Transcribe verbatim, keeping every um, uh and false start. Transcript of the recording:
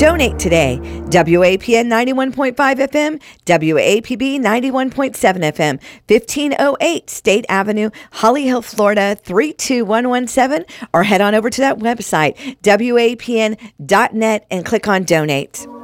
Donate today. W A P N ninety-one point five F M, W A P B ninety-one point seven F M, fifteen oh eight State Avenue, Holly Hill, Florida, three two one one seven, or head on over to that website, W A P N dot net, and click on Donate.